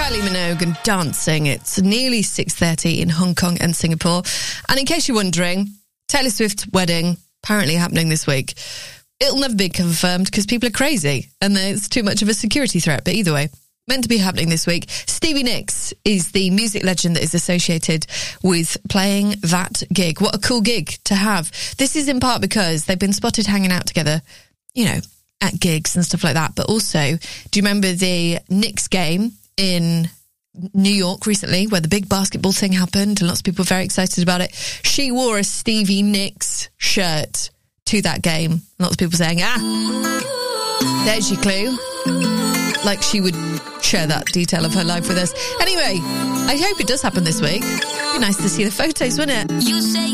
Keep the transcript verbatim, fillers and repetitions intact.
Kylie Minogue and Dancing. It's nearly six thirty in Hong Kong and Singapore. And in case you're wondering, Taylor Swift's wedding apparently happening this week. It'll never be confirmed because people are crazy and there's too much of a security threat. But either way, meant to be happening this week. Stevie Nicks is the music legend that is associated with playing that gig. What a cool gig to have. This is in part because they've been spotted hanging out together, you know, at gigs and stuff like that. But also, do you remember the Knicks game in New York recently where the big basketball thing happened and lots of people were very excited about it? She wore a Stevie Nicks shirt to that game. Lots of people saying, ah, there's your clue. Like she would share that detail of her life with us. Anyway, I hope it does happen this week. It'd be nice to see the photos, wouldn't it? You say